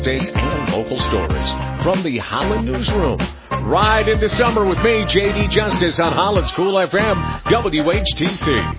States and local stories from the Holland Newsroom. Ride into summer with me, J.D. Justice, on Holland's Cool FM, WHTC.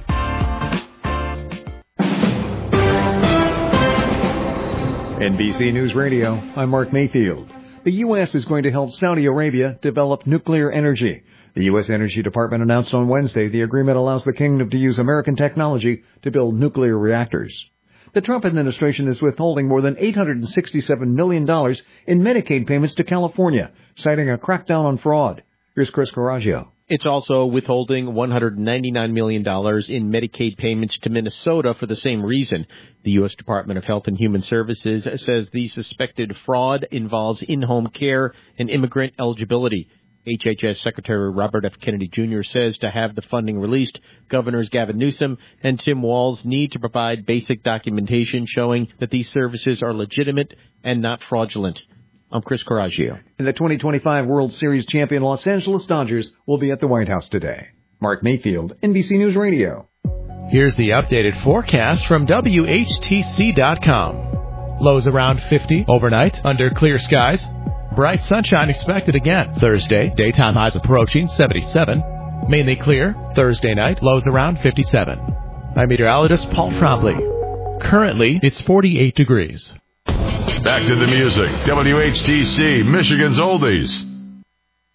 NBC News Radio, I'm Mark Mayfield. The U.S. is going to help Saudi Arabia develop nuclear energy. The U.S. Energy Department announced on Wednesday the agreement allows the kingdom to use American technology to build nuclear reactors. The Trump administration is withholding more than $867 million in Medicaid payments to California, citing a crackdown on fraud. Here's Chris Coraggio. It's also withholding $199 million in Medicaid payments to Minnesota for the same reason. The U.S. Department of Health and Human Services says the suspected fraud involves in-home care and immigrant eligibility. HHS Secretary Robert F. Kennedy Jr. says to have the funding released, Governors Gavin Newsom and Tim Walz need to provide basic documentation showing that these services are legitimate and not fraudulent. I'm Chris Coraggio. And the 2025 World Series champion Los Angeles Dodgers will be at the White House today. Mark Mayfield, NBC News Radio. Here's the updated forecast from WHTC.com. Lows around 50 overnight under clear skies. Bright sunshine expected again Thursday. Daytime highs approaching 77. Mainly clear Thursday night. Lows around 57. I'm meteorologist Paul Trombley. Currently, it's 48 degrees. Back to the music. WHTC, Michigan's Oldies.